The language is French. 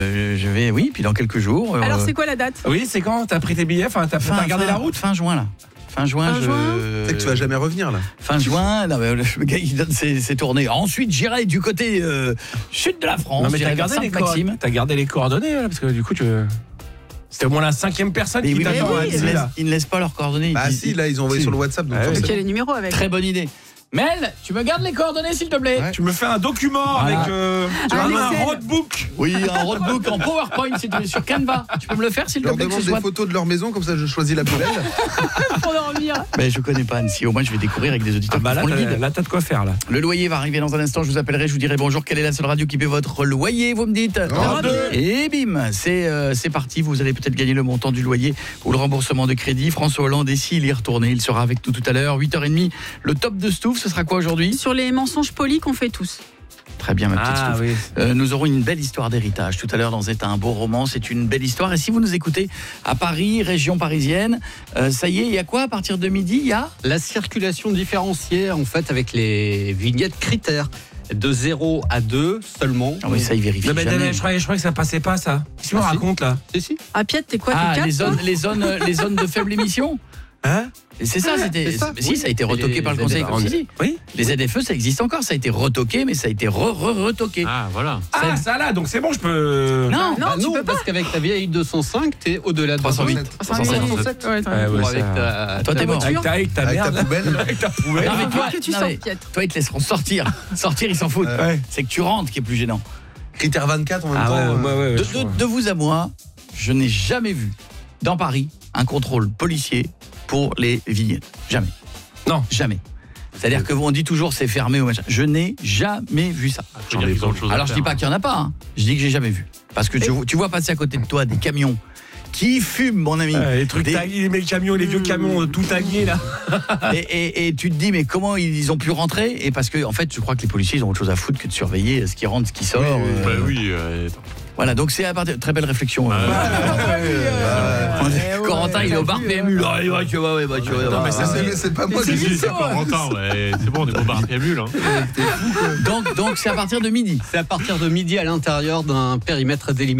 Je vais, oui, puis dans quelques jours. Alors c'est quoi la date ? Oui, c'est quand ? T'as pris tes billets ? Enfin, t'as regardé la route ? Fin juin, là. Fin juin, C'est que tu vas jamais revenir là. Fin juin, non, mais le gars il donne ses tournées. Ensuite, j'irai du côté sud de la France. Non, mais j'irai vers Sainte-Maxime. t'as gardé les coordonnées, là, parce que du coup, c'était au moins la 5e personne qui t'attend. Ils ne laissent pas leurs coordonnées. Bah si, là ils ont envoyé sur le WhatsApp. Donc Il y a les numéros avec. Très bonne idée. Mel, tu me gardes les coordonnées s'il te plaît. Ouais. Tu me fais un document avec un roadbook. Oui, un roadbook en PowerPoint sur Canva. Tu peux me le faire s'il te leur plaît. demande des photos de leur maison, comme ça je choisis la plus belle. Pour dormir. Mais je connais pas Annecy, au moins je vais découvrir avec des auditeurs qui font le guide. Là, t'as de quoi faire là. Le loyer va arriver dans un instant, je vous appellerai, je vous dirai bonjour, quelle est la seule radio qui paie votre loyer, vous me dites. Et bim, c'est parti, vous allez peut-être gagner le montant du loyer ou le remboursement de crédit. François Hollande est s'il y est retourné, il sera avec nous tout à l'heure, 8h30. Le top de Stouff, ce sera quoi aujourd'hui ? Sur les mensonges polis qu'on fait tous. Très bien, ma petite Stouff. Oui. Nous aurons une belle histoire d'héritage tout à l'heure dans C'est un beau roman. C'est une belle histoire. Et si vous nous écoutez à Paris, région parisienne, ça y est, il y a quoi à partir de midi ? Il y a la circulation différenciée en fait avec les vignettes critères de 0 à 2 seulement. Ah oui, ça il vérifie. Non, mais jamais. je croyais que ça passait pas ça. Qu'est-ce qu'on raconte là ? Si. Ah Piet, t'es quoi ? Ah, T'es 4, les zones de faible émission. Hein ? Et c'est ça, c'était. c'est ça. Si, ça a été retoqué Les par le Conseil. ZFE. Oui. Les ZFE, ça existe encore. Ça a été retoqué, mais ça a été retoqué. Ah, voilà. Ah, ça là, donc c'est bon, je peux. Non, Non, tu peux pas. parce qu'avec ta vieille 205, t'es au-delà de 308. 307. Ouais, Toi, t'es mort. Avec ta Avec merde. ta poubelle. Avec ta poubelle. Non, mais toi, que tu non, sors, mais Piet. toi, ils te laisseront sortir. Sortir, ils s'en foutent. Ouais. C'est que tu rentres qui est plus gênant. Critère 24 en même Ah temps. ouais. De vous à moi, je n'ai jamais vu dans Paris un contrôle policier pour les vignettes. Jamais. Non. Jamais. C'est-à-dire que on dit toujours c'est fermé ou machin. Je n'ai jamais vu ça. Alors je dis pas qu'il y en a pas, hein. Je dis que j'ai jamais vu. Parce que tu vois passer à côté de toi des camions qui fument, mon ami. Les trucs tagués, les camions, les vieux camions tout tagués là. Et tu te dis mais comment ils ont pu rentrer ? Et parce que en fait, je crois que les policiers ils ont autre chose à foutre que de surveiller ce qui rentre, ce qui sort. Voilà, donc c'est à partir très belle réflexion. Corentin, il est au bar PMU là. Tu vois. Non mais c'est pas moi qui dis ça. Corentin, c'est bon, on est au bar PMU là. Donc c'est à partir de midi. C'est à partir de midi à l'intérieur d'un périmètre délimité.